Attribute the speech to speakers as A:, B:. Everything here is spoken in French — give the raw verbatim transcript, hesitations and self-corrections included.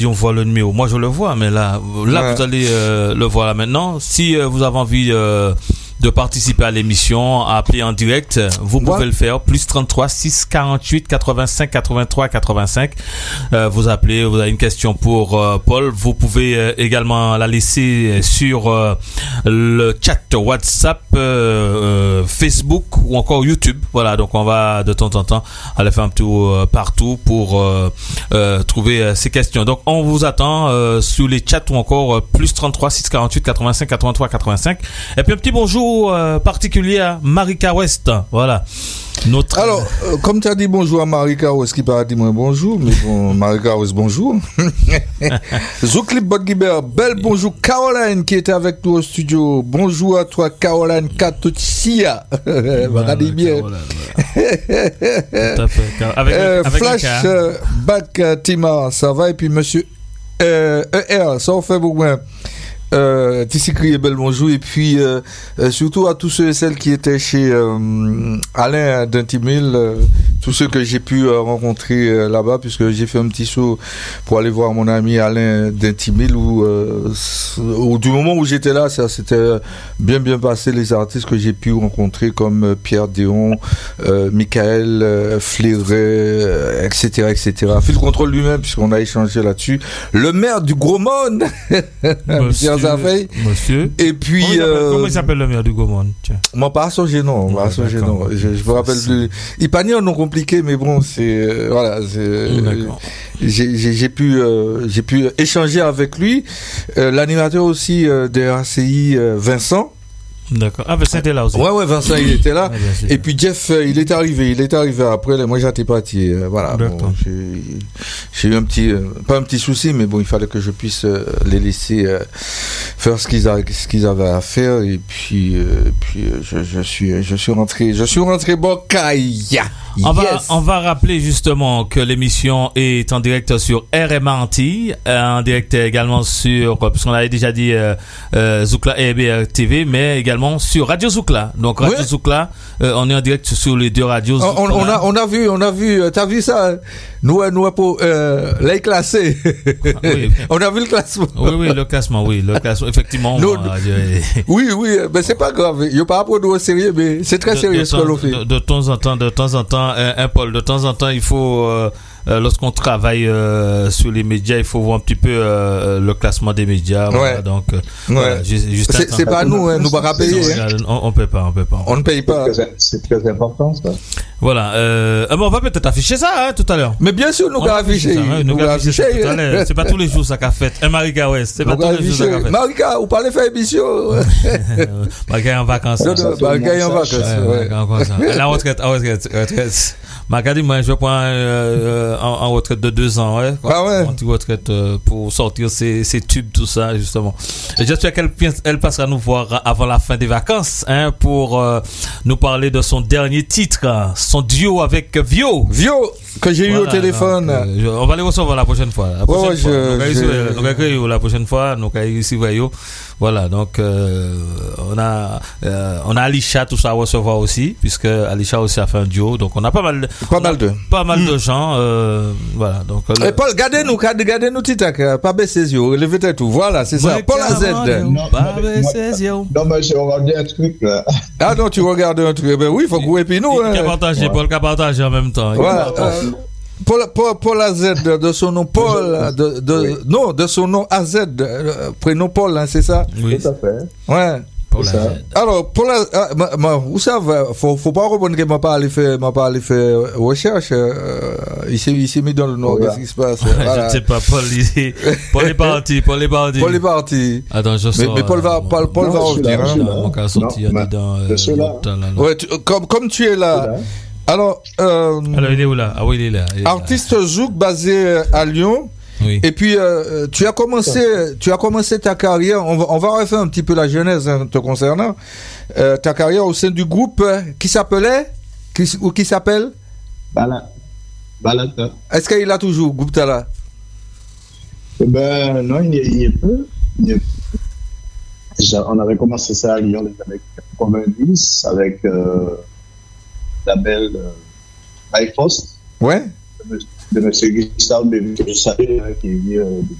A: on voit le numéro. Moi, je le vois, mais là, là ouais. vous allez euh, le voir là maintenant. Si euh, vous avez envie euh, de participer à l'émission, à appeler en direct, vous pouvez ouais. le faire. Plus trente-trois six quarante-huit quatre-vingt-cinq quatre-vingt-trois quatre-vingt-cinq. Euh, vous appelez, vous avez une question pour euh, Paul. Vous pouvez euh, également la laisser sur euh, le chat WhatsApp, euh, euh, Facebook ou encore YouTube. Voilà, donc on va de temps en temps aller faire un tour euh, partout pour euh, euh, trouver euh, ces questions. Donc on vous attend euh, sur les chats ou encore euh, plus trente-trois six quarante-huit quatre-vingt-cinq quatre-vingt-trois quatre-vingt-cinq. Et puis un petit bonjour Euh, particulier à Marika West. Voilà. Notre...
B: Alors, euh, comme tu as dit bonjour à Marika West, qui paraît dire moi bonjour, mais bon, Marika West, bonjour. Zouklip Bodgibert, belle bonjour. Caroline qui était avec nous au studio. Bonjour à toi, Caroline Katochia. Regardez bien. Avec, euh, avec Flash euh, Back euh, Tima, ça va. Et puis monsieur euh, E R, ça on fait beaucoup. Euh, Tissi crié bel bonjour et puis euh, euh, surtout à tous ceux et celles qui étaient chez euh, Alain Dentimil, euh, tous ceux que j'ai pu euh, rencontrer euh, là-bas, puisque j'ai fait un petit saut pour aller voir mon ami Alain Dentimil où, euh, où du moment où j'étais là, ça s'était bien bien passé. Les artistes que j'ai pu rencontrer comme euh, Pierre Déon, euh, Michael euh, Fleuret, euh, et cetera et cetera. Phil Contrôle lui-même, puisqu'on a échangé là-dessus. Le maire du Gros Monde.
A: Monsieur, monsieur.
B: Et puis.
A: Comment il,
B: euh,
A: comment il s'appelle le maire du Gaumont?
B: Moi, pas à son non. Ouais, pas à son non. Je, je me rappelle plus. Il pas ni un nom compliqué, mais bon, c'est. Euh, voilà. C'est, euh, j'ai, j'ai, j'ai, pu, euh, j'ai pu échanger avec lui. Euh, l'animateur aussi euh, de R C I, euh, Vincent.
A: D'accord. Ah, Vincent était là aussi.
B: Ouais, ouais, Vincent, il était là.
A: Ah,
B: et puis Jeff, euh, il est arrivé. Il est arrivé après. Là, moi, j'étais parti. Euh, voilà. Bon, j'ai, j'ai eu un petit, euh, pas un petit souci, mais bon, il fallait que je puisse euh, les laisser euh, faire ce qu'ils, a, ce qu'ils avaient à faire. Et puis, euh, puis euh, je, je suis, je suis rentré, je suis rentré Bokaya.
A: On,
B: yes.
A: va, on va rappeler justement que l'émission est en direct sur R M A Antilles, en direct également sur, parce qu'on avait déjà dit euh, euh, Zoukla et B R T V, mais également sur Radio Zoukla. Donc Radio oui. Zoukla, euh, on est en direct sur les deux radios.
B: On, on, a, on a vu, on a vu, t'as vu ça? Nous, nous pour euh, les classer. Oui. On a vu le classement.
A: Oui, oui, le classement, oui, le classement, effectivement.
B: Nous,
A: moi,
B: oui, oui, mais c'est pas grave. Il n'y a pas pour nous au sérieux, mais c'est très
A: de,
B: sérieux
A: de
B: ce que l'on fait.
A: De, de temps en temps, de temps en temps, un, un Paul, de temps en temps, il faut, euh, euh, lorsqu'on travaille euh, sur les médias, il faut voir un petit peu euh, le classement des médias.
B: Ouais.
A: Voilà, donc, euh,
B: ouais.
A: voilà, juste, juste
B: c'est, c'est pas nous, hein, nous pas payer.
A: Hein. On, on paye pas, on paye pas.
B: On ne paye pas.
C: C'est très important, ça.
A: Voilà. Euh, bon, on va peut-être afficher ça hein, tout à l'heure.
B: Mais bien sûr, nous allons afficher.
A: Ça, hein, nous allons afficher ça tout à l'heure. C'est pas tous les jours ça qu'a fait. Un Marika West, c'est pas tous les jours ça qu'a fait.
B: Marika, vous parlez faire émission.
A: Marika est en vacances.
B: Non, non, Marika est en vacances.
A: Elle est en retraite, en retraite, retraite. Marika dit, moi, je prends euh, en, en retraite de deux ans, ouais.
B: Ah ouais.
A: En retraite euh, pour sortir ses, ses tubes, tout ça, justement. Et j'espère qu'elle elle passera nous voir avant la fin des vacances, hein, pour euh, nous parler de son dernier titre, hein, son duo avec Vio.
B: Vio, que j'ai voilà, eu au téléphone.
A: Donc, euh, je, on va les recevoir la prochaine fois. La prochaine
B: ouais,
A: fois.
B: Je,
A: donc,
B: je...
A: nous accueillons la prochaine fois, nous accueillons ici, voyons. Voilà, donc euh, on a euh, on a Alisha tout ça à recevoir aussi, puisque Alisha aussi a fait un duo, donc on a pas mal de
B: pas mal de
A: pas mal
B: mmh.
A: de gens, euh, voilà. Donc
B: euh, et Paul, gardez-nous, gardez nous Titac, pas baisser les yeux, levez tête tout, voilà, c'est ça. Paul A Z.
C: Non, pas baisser les yeux. Non, mais j'ai regardé un truc là.
B: Ah non, tu regardes un truc, ben oui, il faut que et puis nous.
A: Il a partagé, Paul a partagé en même temps.
B: Voilà. Paul, Paul, Paul A Z, de son nom Paul, de, de, oui. non, de son nom A Z, prénom Paul, hein, c'est ça?
C: Oui, tout à fait.
B: Ouais.
A: Paul A Z.
B: Alors, Paul A Z, ah, ma, ma, vous savez, faut, faut pas répondre que m'a pas allé faire, m'a pas allé faire recherche, euh, il s'est, il s'est mis dans le nord, qu'est-ce qui se passe?
A: Voilà. Je ne sais pas, Paul, il, Paul est parti, Paul est parti.
B: Paul est parti.
A: Attends, je sors.
B: Mais, mais Paul va,
A: euh,
B: Paul, Paul
C: non,
B: va revenir, hein.
A: Mon cas sorti,
C: non,
A: dedans,
C: je suis là.
B: Ouais, tu, comme, comme tu es là. Alors, euh,
A: Alors, il est où là? Ah oui, il est là. Il est
B: artiste
A: là.
B: Zouk basé à Lyon.
A: Oui.
B: Et puis, euh, tu as commencé, tu as commencé ta carrière. On va, on va refaire un petit peu la genèse hein, te concernant. Euh, ta carrière au sein du groupe euh, qui s'appelait, qui, ou qui s'appelle
C: Bala. Balata.
B: Est-ce qu'il a toujours groupe Tala?
C: Ben non, il y, il y a peu. Il y a peu. On avait commencé ça à Lyon les années quatre-vingt-dix avec euh, la belle euh, Life Host.
B: Ouais.
C: de M. Gustave Bévy, que je salue, qui est